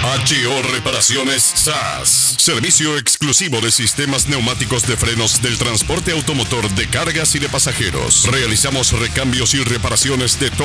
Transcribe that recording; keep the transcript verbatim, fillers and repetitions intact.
H O Reparaciones S A S. Servicio exclusivo de sistemas neumáticos de frenos del transporte automotor de cargas y de pasajeros. Realizamos recambios y reparaciones de todo